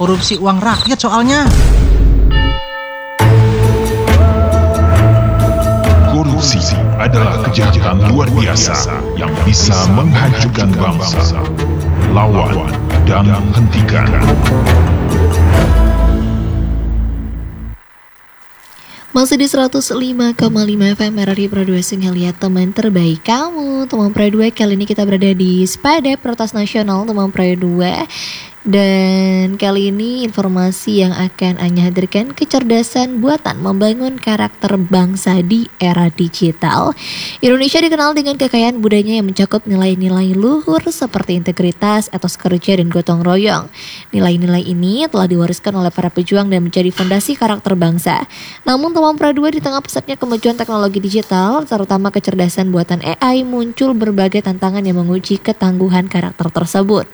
korupsi uang rakyat soalnya. Korupsi adalah kejahatan luar biasa yang bisa menghancurkan bangsa. Lawan dan hentikan. Masih di 105,5 FM RRI Pro 2 lihat teman terbaik kamu. Teman Pro 2 kali ini kita berada di Spade Prioritas Nasional Teman Pro 2. Dan kali ini informasi yang akan Anya hadirkan, kecerdasan buatan membangun karakter bangsa di era digital. Indonesia dikenal dengan kekayaan budayanya yang mencakup nilai-nilai luhur seperti integritas, etos kerja, dan gotong royong. Nilai-nilai ini telah diwariskan oleh para pejuang dan menjadi fondasi karakter bangsa. Namun teman Pro 2 di tengah pesatnya kemajuan teknologi digital, terutama kecerdasan buatan AI, muncul berbagai tantangan yang menguji ketangguhan karakter tersebut.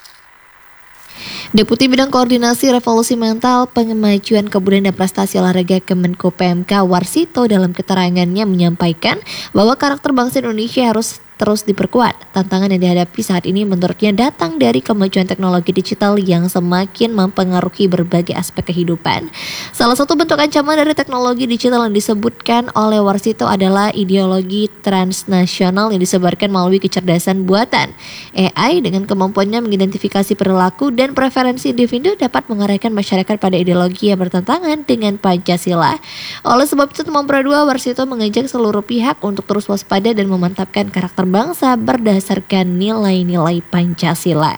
Deputi Bidang Koordinasi Revolusi Mental, Pengemajuan Kebudayaan dan Prestasi Olahraga Kemenko PMK Warsito dalam keterangannya menyampaikan bahwa karakter bangsa Indonesia harus terus diperkuat. Tantangan yang dihadapi saat ini menurutnya datang dari kemajuan teknologi digital yang semakin mempengaruhi berbagai aspek kehidupan. Salah satu bentuk ancaman dari teknologi digital yang disebutkan oleh Warsito adalah ideologi transnasional yang disebarkan melalui kecerdasan buatan. AI dengan kemampuannya mengidentifikasi perilaku dan preferensi individu dapat mengarahkan masyarakat pada ideologi yang bertentangan dengan Pancasila. Oleh sebab itu, Teman Pro 2 Warsito mengajak seluruh pihak untuk terus waspada dan memantapkan karakter bangsa berdasarkan nilai-nilai Pancasila.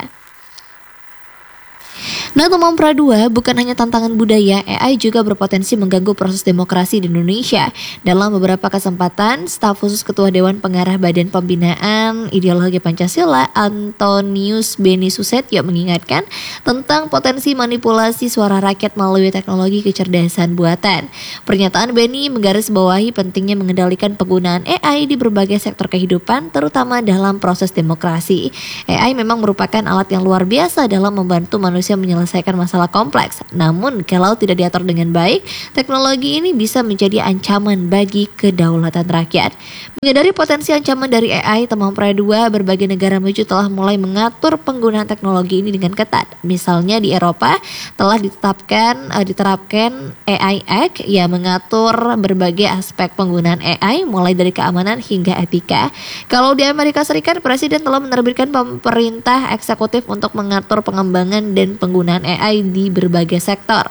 Nah, Teman Pro 2, bukan hanya tantangan budaya, AI juga berpotensi mengganggu proses demokrasi di Indonesia. Dalam beberapa kesempatan, staf khusus Ketua Dewan Pengarah Badan Pembinaan Ideologi Pancasila, Antonius Beni Susetyo, mengingatkan tentang potensi manipulasi suara rakyat melalui teknologi kecerdasan buatan. Pernyataan Beni menggarisbawahi pentingnya mengendalikan penggunaan AI di berbagai sektor kehidupan, terutama dalam proses demokrasi. AI memang merupakan alat yang luar biasa dalam membantu manusia menyelesaikan masalah kompleks. Namun kalau tidak diatur dengan baik, teknologi ini bisa menjadi ancaman bagi kedaulatan rakyat. Menyadari potensi ancaman dari AI, Teman Pro 2, berbagai negara maju telah mulai mengatur penggunaan teknologi ini dengan ketat. Misalnya di Eropa telah diterapkan AI Act yang mengatur berbagai aspek penggunaan AI mulai dari keamanan hingga etika. Kalau di Amerika Serikat, Presiden telah menerbitkan pemerintah eksekutif untuk mengatur pengembangan dan penggunaan AI di berbagai sektor.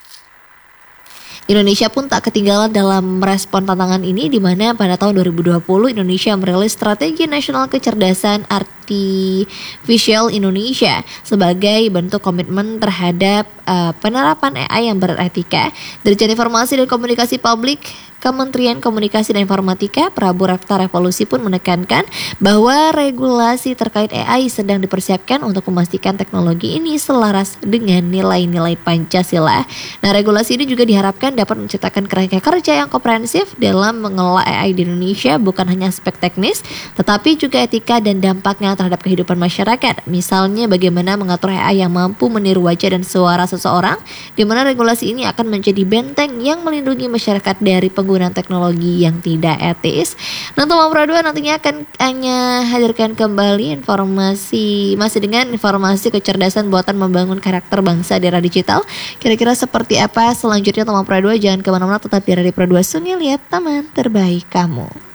Indonesia pun tak ketinggalan dalam merespon tantangan ini, di mana pada tahun 2020 Indonesia merilis Strategi Nasional Kecerdasan Artificial Indonesia sebagai bentuk komitmen terhadap penerapan AI yang beretika. Dirjen Informasi dan Komunikasi Publik Kementerian Komunikasi dan Informatika, Prabu Rekta Revolusi, pun menekankan bahwa regulasi terkait AI sedang dipersiapkan untuk memastikan teknologi ini selaras dengan nilai-nilai Pancasila. Nah, regulasi ini juga diharapkan dapat menciptakan kerangka kerja yang komprehensif dalam mengelola AI di Indonesia, bukan hanya aspek teknis, tetapi juga etika dan dampaknya terhadap kehidupan masyarakat. Misalnya bagaimana mengatur AI yang mampu meniru wajah dan suara seseorang, di mana regulasi ini akan menjadi benteng yang melindungi masyarakat dari penggunaan teknologi yang tidak etis. Nah, Teman Pro 2 nantinya akan hanya hadirkan kembali informasi masih dengan informasi kecerdasan buatan membangun karakter bangsa di era digital. Kira-kira seperti apa selanjutnya, Teman Pro 2? Jangan kemana-mana, tetap di RRI Pro 2 lihat teman terbaik kamu.